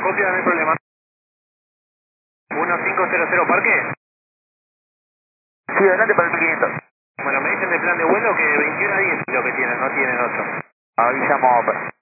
copia, no hay problema. 1500 parque. Sí, adelante para el 1500. Bueno, me dicen de plan de vuelo que 21 a 10 lo que tienen, no tienen otro. Avisamos.